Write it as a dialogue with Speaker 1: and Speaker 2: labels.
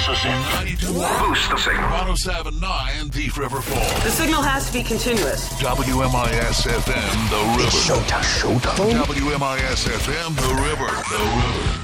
Speaker 1: Boost the signal. 92. Boost the signal. 1079 Thief River Falls.
Speaker 2: The signal has to be continuous.
Speaker 1: WMIS FM, The River.
Speaker 3: It's showtime.
Speaker 1: WMIS FM, The River.